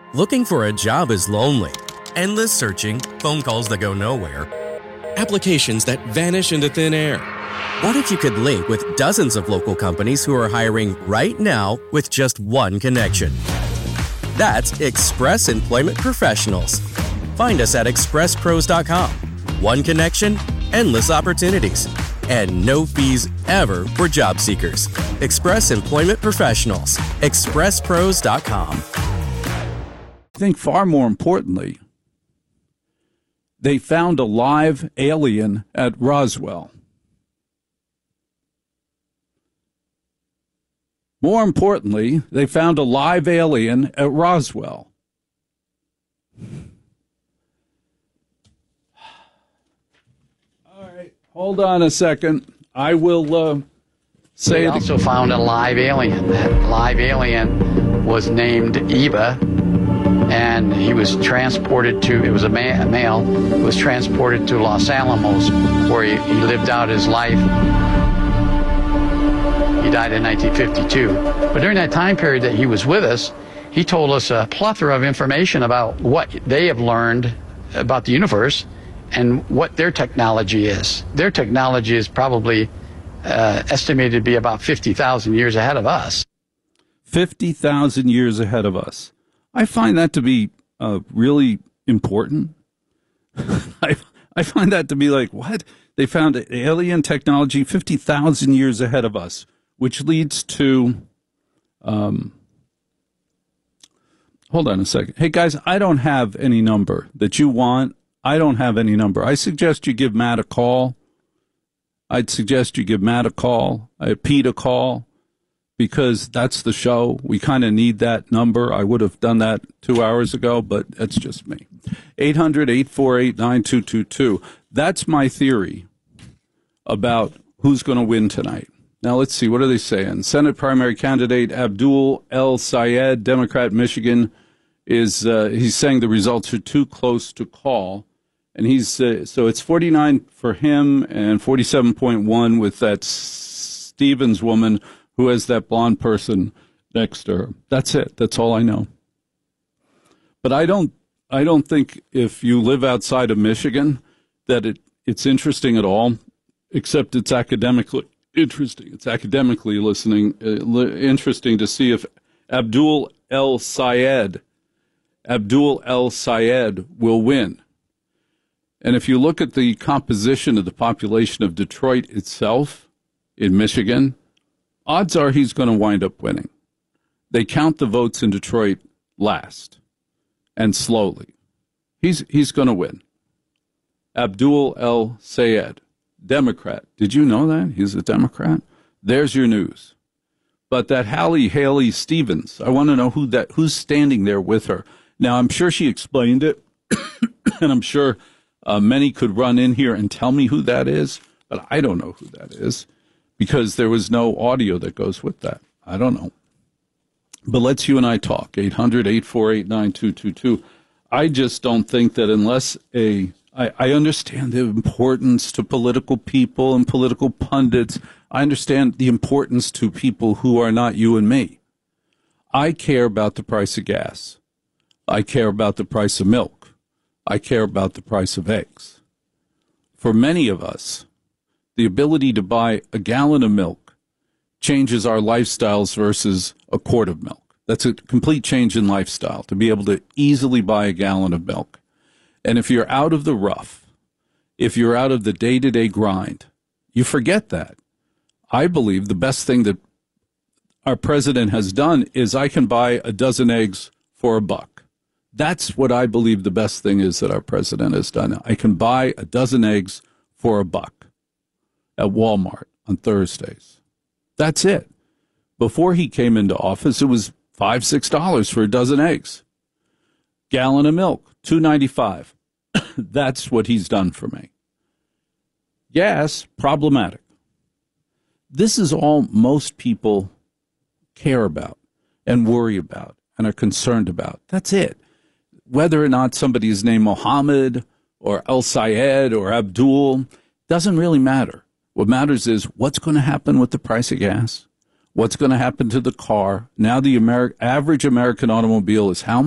Looking for a job is lonely. Endless searching, phone calls that go nowhere, applications that vanish into thin air. What if you could link with dozens of local companies who are hiring right now with just one connection? That's Express Employment Professionals. Find us at expresspros.com. One connection, endless opportunities, and no fees ever for job seekers. Express Employment Professionals. expresspros.com. I think far more importantly, they found a live alien at Roswell. More importantly, they found a live alien at Roswell. All right, hold on a second. I will say they also found a live alien. That live alien was named Eva, and he was transported to, it was a male, was transported to Los Alamos, where he lived out his life. He died in 1952. But during that time period that he was with us, he told us a plethora of information about what they have learned about the universe and what their technology is. Their technology is probably estimated to be about 50,000 years ahead of us. 50,000 years ahead of us. I find that to be really important. I find that to be like, what? They found alien technology 50,000 years ahead of us, which leads to, hold on a second. Hey, guys, I don't have any number that you want. I don't have any number. I suggest you give Matt a call. I'd suggest you give Matt a call, Pete a call, because that's the show. We kind of need that number. I would have done that 2 hours ago, but that's just me. 800-848-9222. That's my theory about who's going to win tonight. Now, let's see. What are they saying? Senate primary candidate Abdul El Sayed, Democrat, Michigan, is he's saying the results are too close to call. And he's so it's 49 for him and 47.1 with that Stevens woman who has that blonde person next to her. That's it. That's all I know. But I don't think if you live outside of Michigan that it's interesting at all, except it's academically interesting. It's academically interesting to see if Abdul El Sayed will win. And if you look at the composition of the population of Detroit itself in Michigan, odds are he's going to wind up winning. They count the votes in Detroit last and slowly. He's going to win. Abdul El Sayed, Democrat. Did you know that? He's a Democrat. There's your news. But that Haley Stevens, I want to know who's standing there with her. Now, I'm sure she explained it, and I'm sure many could run in here and tell me who that is, but I don't know who that is because there was no audio that goes with that. I don't know. But let's you and I talk. 800-848-9222. I just don't think that unless I understand the importance to political people and political pundits. I understand the importance to people who are not you and me. I care about the price of gas. I care about the price of milk. I care about the price of eggs. For many of us, the ability to buy a gallon of milk changes our lifestyles versus a quart of milk. That's a complete change in lifestyle, to be able to easily buy a gallon of milk. And if you're out of the rough, if you're out of the day-to-day grind, you forget that. I believe the best thing that our president has done is I can buy a dozen eggs for $1. That's what I believe the best thing is that our president has done. I can buy a dozen eggs for $1 at Walmart on Thursdays. That's it. Before he came into office, it was $5, $6 for a dozen eggs. Gallon of milk, $2.95. That's what he's done for me. Gas, problematic. This is all most people care about and worry about and are concerned about. That's it. Whether or not somebody is named Mohammed or El Sayed or Abdul doesn't really matter. What matters is what's going to happen with the price of gas, what's going to happen to the car. Now the average American automobile is how